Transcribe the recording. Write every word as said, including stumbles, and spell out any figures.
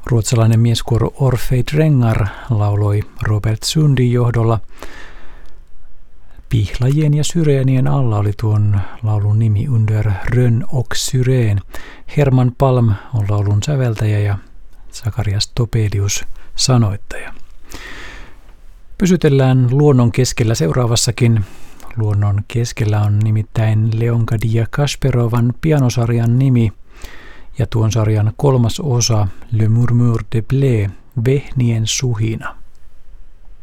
Ruotsalainen mieskuoro Orfei Drengar lauloi Robert Sundin johdolla. Pihlajien ja syreenien alla oli tuon laulun nimi Under Rönn och Syreen. Herman Palm on laulun säveltäjä ja Sakarias Topelius sanoittaja. Pysytellään luonnon keskellä seuraavassakin. Luonnon keskellä on nimittäin Leonkadia Kasperovan pianosarjan nimi ja tuon sarjan kolmas osa Le Murmure de Blé, vehnien suhina.